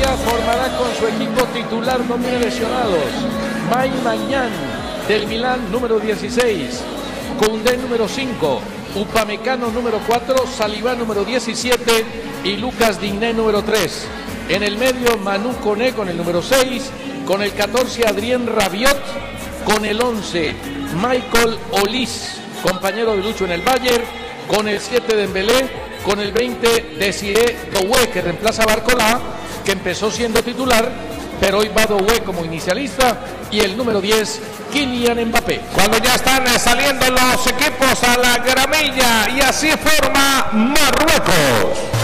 Francia formará con su equipo titular, no tiene lesionados. May Mañán del Milán, número 16. Koundé, número 5. Upamecano, número 4. Saliba, número 17. Y Lucas Digne, número 3. En el medio, Manu Koné con el número 6. Con el 14, Adrien Rabiot. Con el 11, Michael Olise, compañero de Lucho en el Bayern. Con el 7, Dembélé. Con el 20, Desiré Doué, que reemplaza a Barcola, que empezó siendo titular, pero hoy va Doué como inicialista. Y el número 10, Kylian Mbappé. Cuando ya están saliendo los equipos a la gramilla, y así forma Marruecos.